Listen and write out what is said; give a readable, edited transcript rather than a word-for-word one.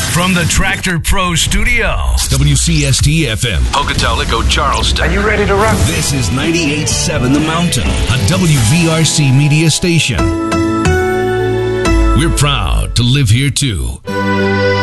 From the Tractor Pro Studio, WCST FM, Pocatello, Charleston. Are you ready to rock? This is 98.7 The Mountain, a WVRC media station. We're proud to live here too.